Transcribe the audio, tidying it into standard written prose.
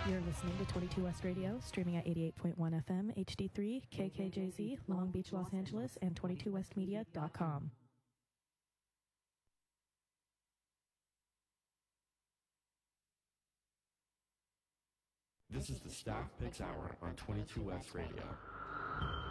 You're listening to 22 West Radio, streaming at 88.1 FM, HD3, KKJZ, Long Beach, Los Angeles, and 22westmedia.com. This is the Staff Picks Hour on 22 West Radio.